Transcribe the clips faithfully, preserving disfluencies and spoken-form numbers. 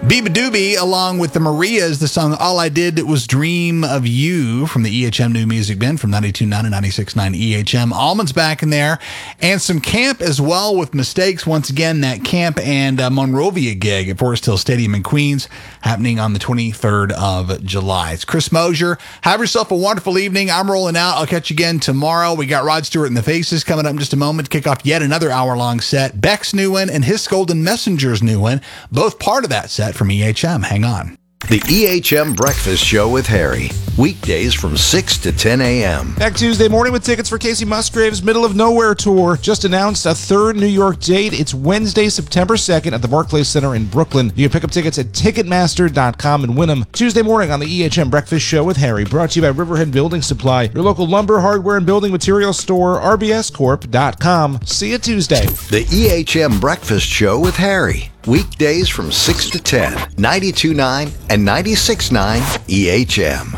Biba Doobie, along with the Marias, the song All I Did Was Dream of You from the E H M New Music Bin from ninety-two point nine and ninety-six point nine E H M. Almond's back in there. And some camp as well with Mistakes. Once again, that camp and uh, Monrovia gig at Forest Hill Stadium in Queens happening on the twenty-third of July. It's Chris Mosier. Have yourself a wonderful evening. I'm rolling out. I'll catch you again tomorrow. We got Rod Stewart and the Faces coming up in just a moment to kick off yet another hour-long set. Beck's new one and his Golden Messenger's new one, both part of that set from E H M. Hang on. The E H M Breakfast Show with Harry. Weekdays from six to ten a.m. Back Tuesday morning with tickets for Casey Musgrave's Middle of Nowhere tour. Just announced a third New York date. It's Wednesday, September second at the Barclays Center in Brooklyn. You can pick up tickets at Ticketmaster dot com and win them. Tuesday morning on the E H M Breakfast Show with Harry. Brought to you by Riverhead Building Supply, your local lumber, hardware, and building materials store, R B S corp dot com. See you Tuesday. The E H M Breakfast Show with Harry. Weekdays from six to ten, ninety-two point nine and ninety-six point nine E H M.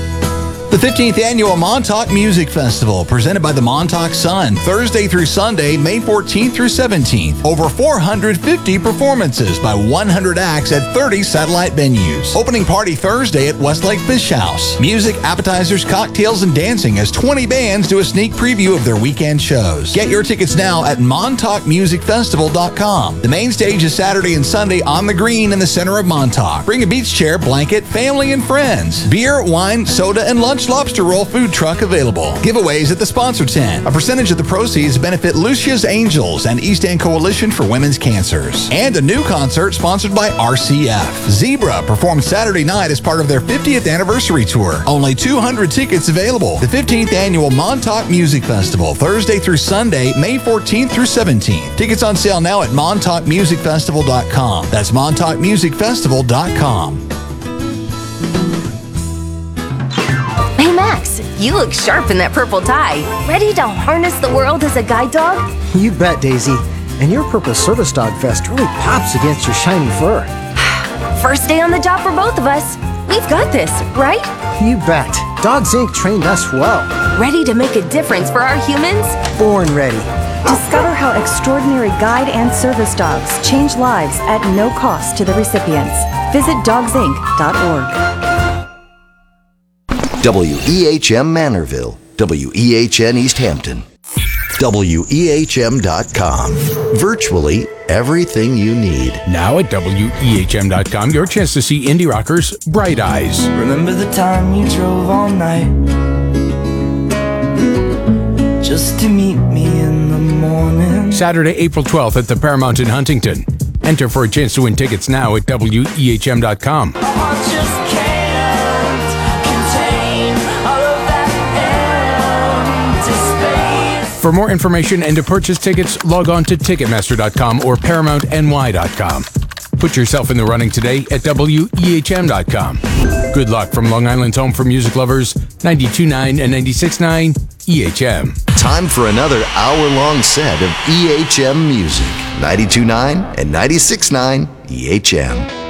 The fifteenth Annual Montauk Music Festival, presented by the Montauk Sun, Thursday through Sunday, May fourteenth through seventeenth. Over four hundred fifty performances by one hundred acts at thirty satellite venues. Opening party Thursday at Westlake Fish House. Music, appetizers, cocktails, and dancing as twenty bands do a sneak preview of their weekend shows. Get your tickets now at montauk music festival dot com. The main stage is Saturday and Sunday on the green in the center of Montauk. Bring a beach chair, blanket, family, and friends. Beer, wine, soda, and lunch lobster roll food truck available. Giveaways at the sponsor tent. A percentage of the proceeds benefit Lucia's Angels and East End Coalition for Women's Cancers. And a new concert sponsored by R C F. Zebra performed Saturday night as part of their fiftieth anniversary tour. Only two hundred tickets available. The fifteenth Annual Montauk Music Festival, Thursday through Sunday, May fourteenth through seventeenth. Tickets on sale now at montauk music festival dot com. That's montauk music festival dot com. Max, you look sharp in that purple tie. Ready to harness the world as a guide dog? You bet, Daisy. And your purple service dog vest really pops against your shiny fur. First day on the job for both of us. We've got this, right? You bet. Dogs Incorporated trained us well. Ready to make a difference for our humans? Born ready. Discover how extraordinary guide and service dogs change lives at no cost to the recipients. Visit dogs inc dot org. W E H M Manorville, W E H N East Hampton, W E H M dot com. Virtually everything you need. Now at W E H M dot com, your chance to see indie rockers Bright Eyes. Remember the time you drove all night just to meet me in the morning. Saturday, April twelfth at the Paramount in Huntington. Enter for a chance to win tickets now at W E H M dot com. For more information and to purchase tickets, log on to Ticketmaster dot com or Paramount N Y dot com. Put yourself in the running today at W E H M dot com. Good luck from Long Island's home for music lovers, ninety-two point nine and ninety-six point nine E H M. Time for another hour-long set of E H M music, ninety-two point nine and ninety-six point nine E H M.